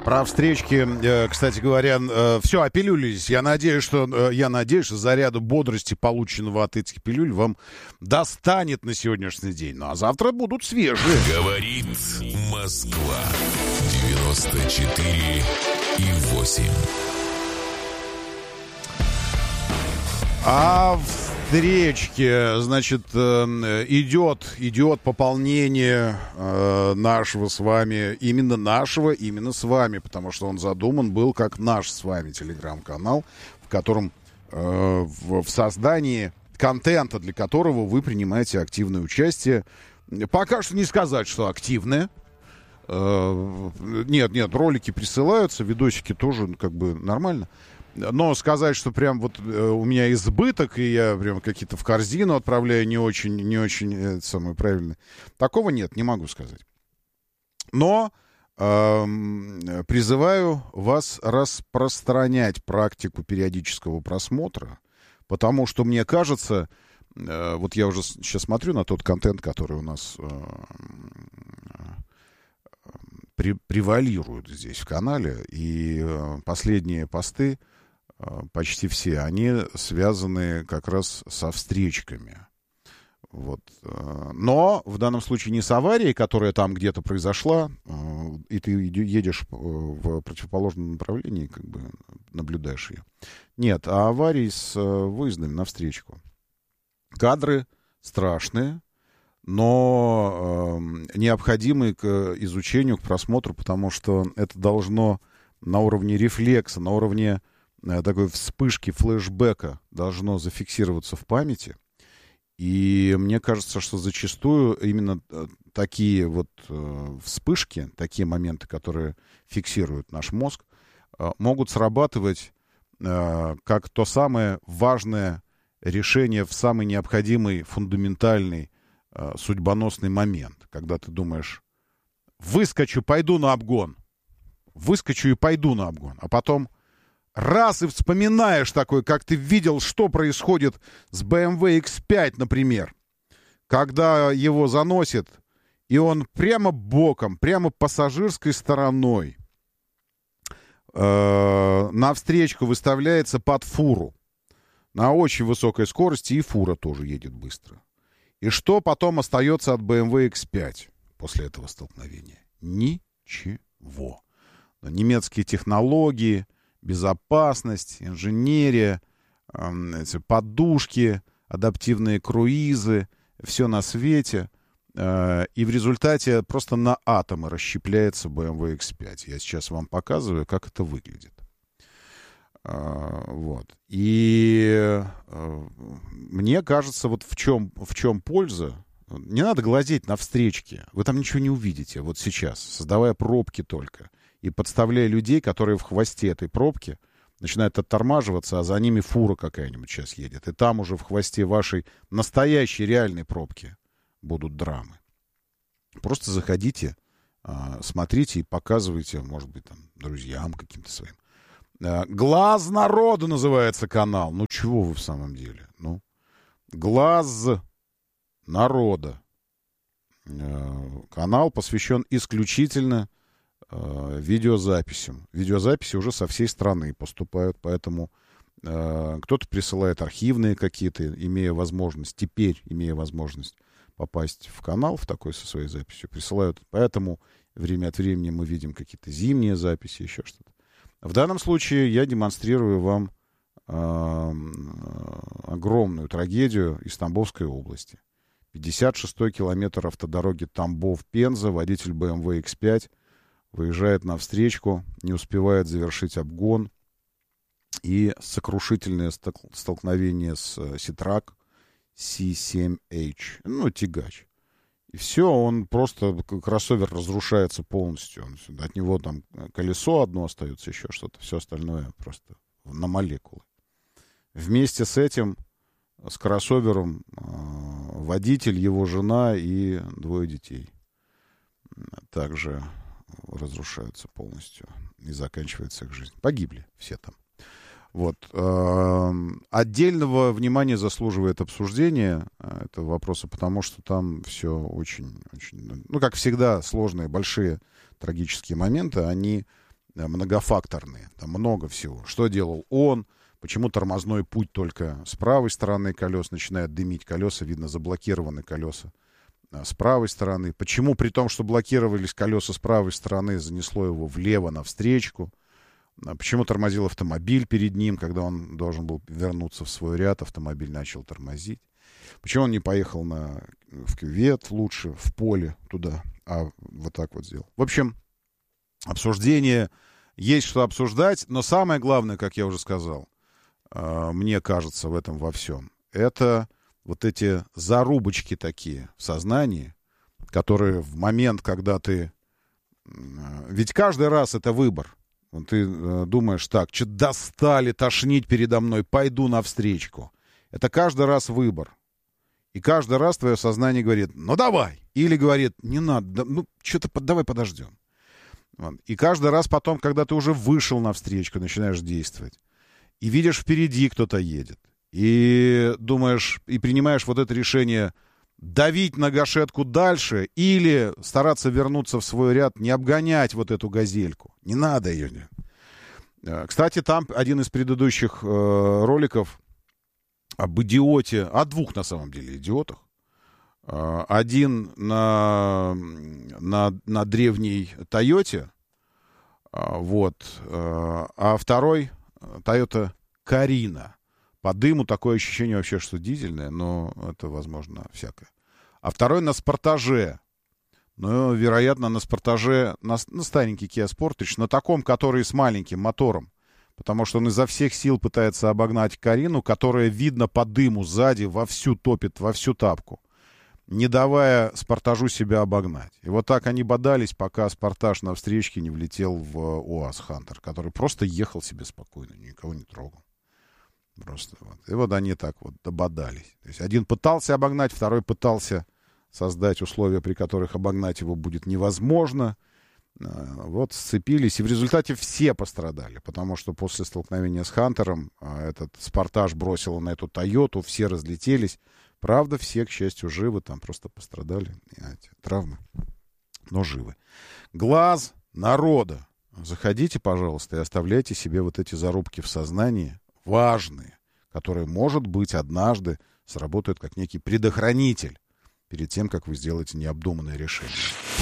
Про встречки, кстати говоря, все, опилюлились. Я надеюсь, что заряду бодрости, полученного от этих пилюль, вам достанет на сегодняшний день. Ну, а завтра будут свежие. Говорит Москва. 94,8. А встречке, значит, идет пополнение нашего с вами, именно с вами, потому что он задуман был как наш с вами телеграм-канал, в котором в создании контента, для которого вы принимаете активное участие. Пока что не сказать, что активное. Нет, ролики присылаются, видосики тоже как бы нормально. Но сказать, что прям вот у меня избыток, и я прям какие-то в корзину отправляю не очень самое правильное. Такого нет, не могу сказать. Но призываю вас распространять практику периодического просмотра, потому что мне кажется, вот я уже сейчас смотрю на тот контент, который у нас превалирует здесь в канале, и последние посты, почти все, они связаны как раз со встречками. Вот. Но в данном случае не с аварией, которая там где-то произошла, и ты едешь в противоположном направлении, как бы наблюдаешь ее. Нет, а аварии с выездами на встречку. Кадры страшные, но необходимые к изучению, к просмотру, потому что это должно на уровне рефлекса, на уровне такой вспышки флешбека должно зафиксироваться в памяти. И мне кажется, что зачастую именно такие вот вспышки, такие моменты, которые фиксируют наш мозг, могут срабатывать как то самое важное решение в самый необходимый, фундаментальный, судьбоносный момент, когда ты думаешь: выскочу, пойду на обгон. Выскочу и пойду на обгон. А потом раз и вспоминаешь такой, как ты видел, что происходит с BMW X5, например, когда его заносит, и он прямо боком, прямо пассажирской стороной навстречку выставляется под фуру на очень высокой скорости, и фура тоже едет быстро. И что потом остается от BMW X5 после этого столкновения? Ничего. Немецкие технологии, безопасность, инженерия, подушки, адаптивные круизы, все на свете. И в результате просто на атомы расщепляется BMW X5. Я сейчас вам показываю, как это выглядит. Вот. И мне кажется, вот в чем польза. Не надо глазеть на встречки. Вы там ничего не увидите вот сейчас, создавая пробки только. И подставляя людей, которые в хвосте этой пробки начинают оттормаживаться, а за ними фура какая-нибудь сейчас едет. И там уже в хвосте вашей настоящей реальной пробки будут драмы. Просто заходите, смотрите и показывайте, может быть, там, друзьям каким-то своим. «Глаз народа» называется канал. Ну, чего вы в самом деле? Ну, «Глаз народа». Канал посвящен исключительно видеозаписям. Видеозаписи уже со всей страны поступают, поэтому кто-то присылает архивные какие-то, имея возможность попасть в канал в такой со своей записью, присылают. Поэтому время от времени мы видим какие-то зимние записи, еще что-то. В данном случае я демонстрирую вам огромную трагедию из Тамбовской области. 56-й километр автодороги Тамбов-Пенза. Водитель BMW X5 выезжает на встречку, не успевает завершить обгон. И сокрушительное столкновение с Ситрак C7H. Ну, тягач. И все, он просто, кроссовер разрушается полностью. От него там колесо одно остается, еще что-то. Все остальное просто на молекулы. Вместе с этим, с кроссовером, водитель, его жена и 2 детей также разрушаются полностью. И заканчивается их жизнь. Погибли все там. Вот. Отдельного внимания заслуживает обсуждение этого вопроса, потому что там все очень, ну, как всегда, сложные, большие трагические моменты, они многофакторные, там много всего. Что делал он, почему тормозной путь только с правой стороны колес начинает дымить, колеса, видно, заблокированы колеса с правой стороны. Почему при том, что блокировались колеса с правой стороны, занесло его влево навстречку? Почему тормозил автомобиль перед ним, когда он должен был вернуться в свой ряд, автомобиль начал тормозить? Почему он не поехал в кювет лучше, в поле туда, а вот так вот сделал? В общем, обсуждение есть что обсуждать, но самое главное, как я уже сказал, мне кажется, в этом во всем, это вот эти зарубочки такие в сознании, которые в момент, когда ты... Ведь каждый раз это выбор. Ты думаешь, так, что достали, тошнить передо мной, пойду навстречку. Это каждый раз выбор. И каждый раз твое сознание говорит, ну давай. Или говорит, не надо, ну что-то давай подождем. И каждый раз потом, когда ты уже вышел навстречку, начинаешь действовать. И видишь, впереди кто-то едет. И думаешь, и принимаешь вот это решение давить на гашетку дальше или стараться вернуться в свой ряд, не обгонять вот эту газельку. Не надо ее. Кстати, там один из предыдущих роликов об идиоте, о двух на самом деле идиотах. Один на древней Тойоте, вот, а второй Тойота Карина. По дыму такое ощущение вообще, что дизельное, но это, возможно, всякое. А второй на Спартаже. Ну, вероятно, на Спартаже, на старенький Kia Sportage, на таком, который с маленьким мотором. Потому что он изо всех сил пытается обогнать Карину, которая, видно по дыму сзади, вовсю топит, во всю тапку, не давая Спартажу себя обогнать. И вот так они бодались, пока Спартаж на встречке не влетел в УАЗ Хантер, который просто ехал себе спокойно, никого не трогал. Просто вот. И вот они так вот дободались. То есть один пытался обогнать, второй пытался создать условия, при которых обогнать его будет невозможно. Вот сцепились, и в результате все пострадали, потому что после столкновения с Хантером этот Спартаж бросил на эту Тойоту, все разлетелись. Правда, все, к счастью, живы, там просто пострадали, травмы, но живы. Глаз народа. Заходите, пожалуйста, и оставляйте себе вот эти зарубки в сознании, важные, которые, может быть, однажды сработают как некий предохранитель перед тем, как вы сделаете необдуманное решение.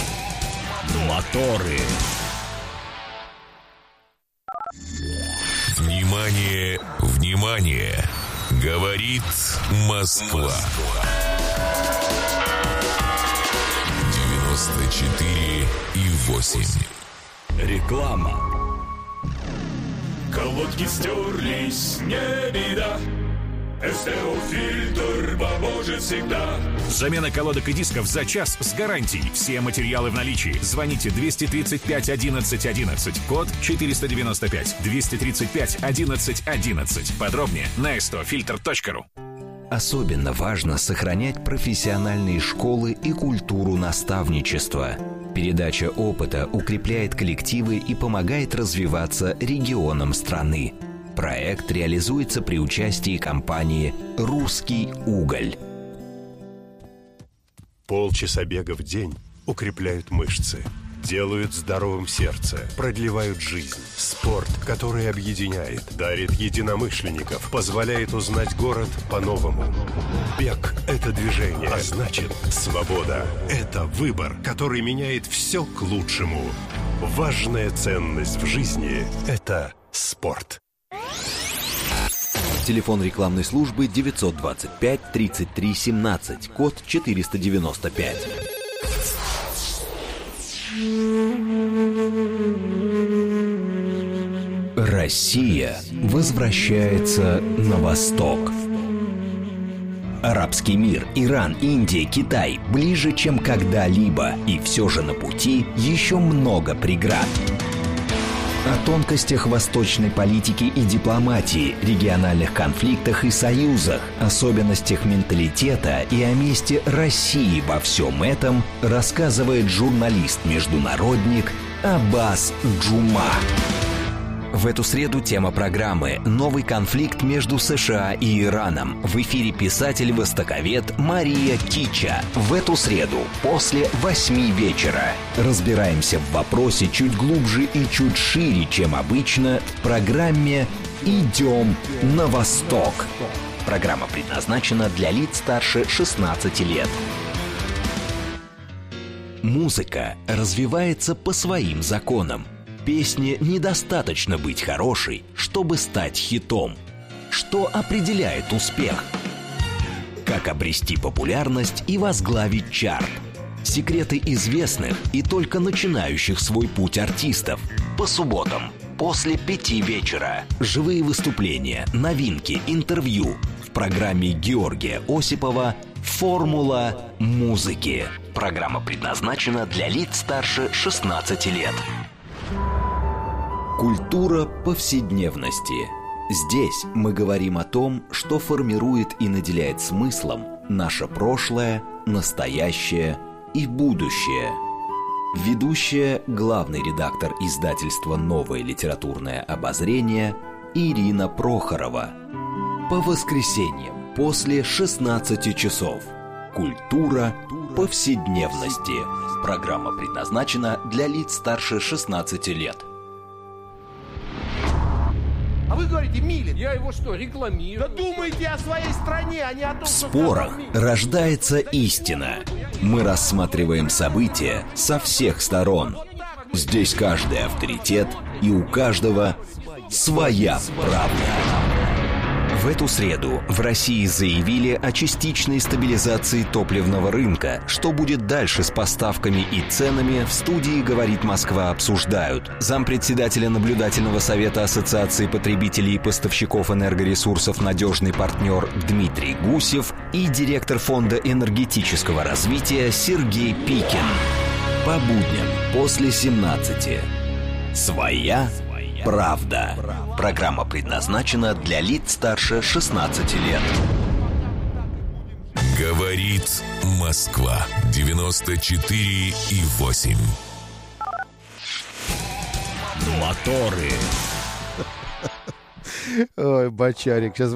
Моторы. Внимание, внимание! Говорит Москва. 94,8. Реклама. Колодки стерлись, не беда. СТО-фильтр поможет всегда. Замена колодок и дисков за час с гарантией. Все материалы в наличии. Звоните 235 11 11. Код 495. 235 11 11. Подробнее на stofilter.ru. Особенно важно сохранять профессиональные школы и культуру наставничества. Передача опыта укрепляет коллективы и помогает развиваться регионам страны. Проект реализуется при участии компании «Русский уголь». Полчаса бега в день укрепляют мышцы, делают здоровым сердце, продлевают жизнь. Спорт, который объединяет, дарит единомышленников, позволяет узнать город по-новому. Бег – это движение, а значит, свобода – это выбор, который меняет все к лучшему. Важная ценность в жизни – это спорт. Телефон рекламной службы 925 33 17, код 495. Россия возвращается на восток. Арабский мир, Иран, Индия, Китай ближе, чем когда-либо. И все же на пути еще много преград. О тонкостях восточной политики и дипломатии, региональных конфликтах и союзах, особенностях менталитета и о месте России во всем этом рассказывает журналист-международник Аббас Джума. В эту среду тема программы «Новый конфликт между США и Ираном». В эфире писатель-востоковед Мария Кича. В эту среду после 8 вечера разбираемся в вопросе чуть глубже и чуть шире, чем обычно, в программе «Идем на восток». Программа предназначена для лиц старше 16 лет. Музыка развивается по своим законам. Песне недостаточно быть хорошей, чтобы стать хитом. Что определяет успех? Как обрести популярность и возглавить чарт? Секреты известных и только начинающих свой путь артистов. По субботам после 5 вечера. Живые выступления, новинки, интервью. В программе Георгия Осипова «Формула музыки». Программа предназначена для лиц старше 16 лет. Культура повседневности. Здесь мы говорим о том, что формирует и наделяет смыслом наше прошлое, настоящее и будущее. Ведущая, главный редактор издательства «Новое литературное обозрение» Ирина Прохорова. По воскресеньям после 16 часов. Культура повседневности. Программа предназначена для лиц старше 16 лет. А вы говорите, Милин. Я его что, рекламирую? Да думайте о своей стране, а не о том, В что... спорах рождается истина. Мы рассматриваем события со всех сторон. Здесь каждый авторитет, и у каждого своя правда. В эту среду в России заявили о частичной стабилизации топливного рынка. Что будет дальше с поставками и ценами, в студии «Говорит Москва» обсуждают зампредседателя наблюдательного совета Ассоциации потребителей и поставщиков энергоресурсов «Надежный партнер» Дмитрий Гусев и директор Фонда энергетического развития Сергей Пикин. По будням после 17. Своя правда. Программа предназначена для лиц старше 16 лет. Говорит Москва. 94,8. Моторы. Ой, Бочарик. Сейчас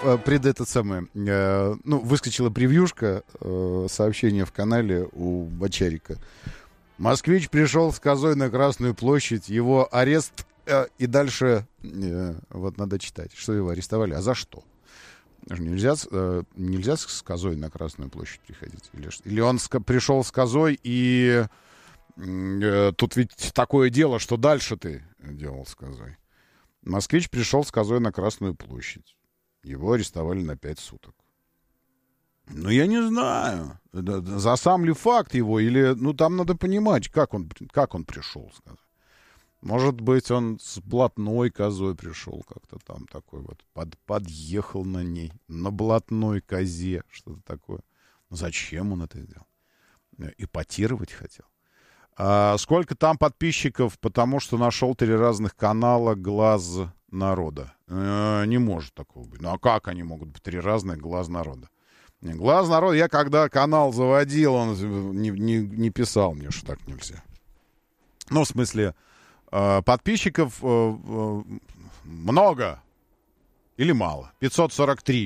выскочила превьюшка сообщения в канале у Бочарика. Москвич пришел с козой на Красную площадь. Его арест... И дальше, вот надо читать, что его арестовали, а за что? Нельзя с козой на Красную площадь приходить? Или он пришел с козой, и тут ведь такое дело, что дальше ты делал с козой? Москвич пришел с козой на Красную площадь. Его арестовали на 5 суток. Ну, я не знаю, за сам ли факт его, или, там надо понимать, как он пришел с козой. Может быть, он с блатной козой пришел как-то там такой вот, подъехал на ней, на блатной козе, что-то такое. Зачем он это сделал? Эпатировать хотел. А сколько там подписчиков, потому что нашел 3 разных канала «Глаз народа». Не может такого быть. Ну а как они могут быть 3 разных «Глаз народа»? «Глаз народа», я когда канал заводил, он не писал мне, что так нельзя. Ну, в смысле... Подписчиков много или мало? 543